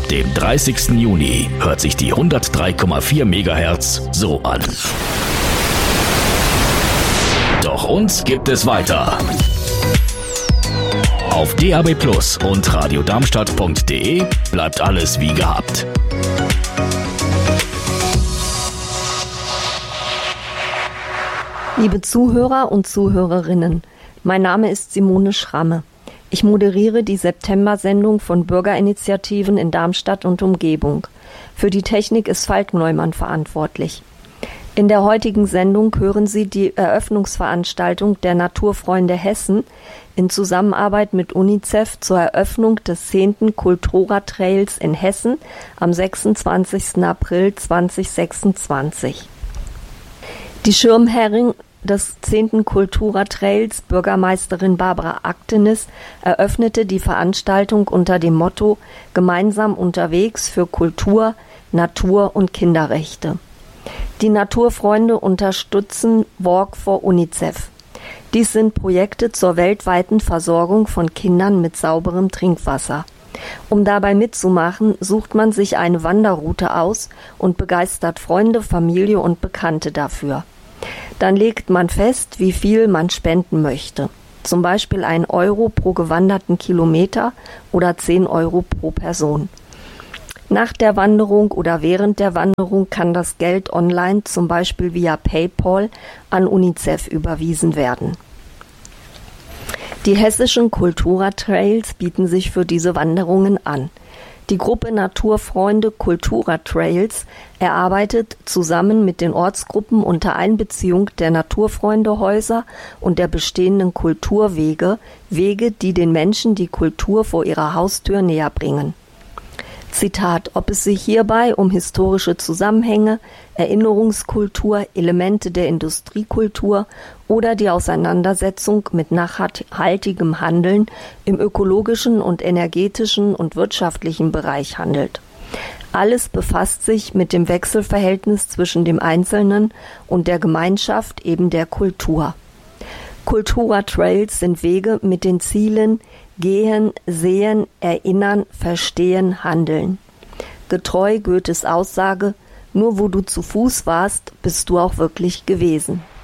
Ab dem 30. Juni hört sich die 103,4 MHz so an. Doch uns gibt es weiter. Auf DAB+ und radiodarmstadt.de bleibt alles wie gehabt. Liebe Zuhörer und Zuhörerinnen, mein Name ist Simone Schramme. Ich moderiere die September-Sendung von Bürgerinitiativen in Darmstadt und Umgebung. Für die Technik ist Falk Neumann verantwortlich. In der heutigen Sendung hören Sie die Eröffnungsveranstaltung der Naturfreunde Hessen in Zusammenarbeit mit UNICEF zur Eröffnung des 10. Kultura-Trails in Hessen am 26. April 2026. Die Schirmherrin des 10. Kultura-Trails, Bürgermeisterin Barbara Aktenis, eröffnete die Veranstaltung unter dem Motto „Gemeinsam unterwegs für Kultur, Natur und Kinderrechte“. Die Naturfreunde unterstützen Walk for UNICEF. Dies sind Projekte zur weltweiten Versorgung von Kindern mit sauberem Trinkwasser. Um dabei mitzumachen, sucht man sich eine Wanderroute aus und begeistert Freunde, Familie und Bekannte dafür. Dann legt man fest, wie viel man spenden möchte. Zum Beispiel 1 Euro pro gewanderten Kilometer oder 10 Euro pro Person. Nach der Wanderung oder während der Wanderung kann das Geld online, zum Beispiel via PayPal, an UNICEF überwiesen werden. Die hessischen Kultura-Trails bieten sich für diese Wanderungen an. Die Gruppe Naturfreunde Kultura-Trails erarbeitet zusammen mit den Ortsgruppen unter Einbeziehung der Naturfreundehäuser und der bestehenden Kulturwege Wege, die den Menschen die Kultur vor ihrer Haustür näher bringen. Zitat: Ob es sich hierbei um historische Zusammenhänge, Erinnerungskultur, Elemente der Industriekultur oder die Auseinandersetzung mit nachhaltigem Handeln im ökologischen und energetischen und wirtschaftlichen Bereich handelt. Alles befasst sich mit dem Wechselverhältnis zwischen dem Einzelnen und der Gemeinschaft, eben der Kultur. Kultura-Trails sind Wege mit den Zielen Gehen, Sehen, Erinnern, Verstehen, Handeln. Getreu Goethes Aussage: Nur wo du zu Fuß warst, bist du auch wirklich gewesen.